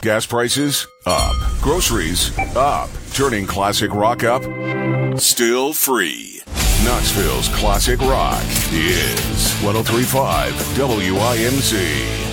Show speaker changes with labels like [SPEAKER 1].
[SPEAKER 1] Gas prices? Up. Groceries? Up. Turning classic rock up? Still free. Knoxville's classic rock is 103.5 WIMC.